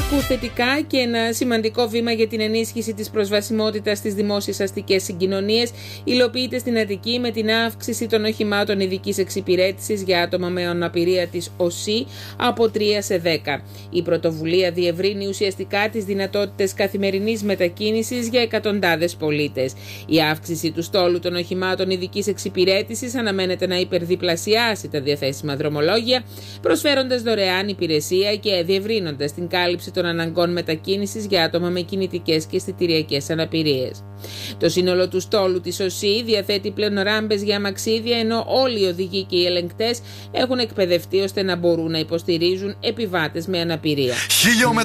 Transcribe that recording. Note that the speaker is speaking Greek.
Ακούς θετικά και ένα σημαντικό βήμα για την ενίσχυση της προσβασιμότητας στις δημόσιες αστικές συγκοινωνίες υλοποιείται στην Αττική με την αύξηση των οχημάτων ειδικής εξυπηρέτησης για άτομα με αναπηρία της ΟΣΥ από 3 σε 10. Η πρωτοβουλία διευρύνει ουσιαστικά τις δυνατότητες καθημερινής μετακίνησης για εκατοντάδες πολίτες. Η αύξηση του στόλου των οχημάτων ειδικής εξυπηρέτησης αναμένεται να υπερδιπλασιάσει τα διαθέσιμα δρομολόγια, προσφέροντας δωρεάν υπηρεσία και διευρύνοντας την κάλυψη των αναγκών μετακίνησης για άτομα με κινητικές και αισθητηριακές αναπηρίες. Το σύνολο του στόλου της ΟΣΥ διαθέτει πλέον ράμπες για αμαξίδια, ενώ όλοι οι οδηγοί και οι ελεγκτές έχουν εκπαιδευτεί ώστε να μπορούν να υποστηρίζουν επιβάτες με αναπηρία.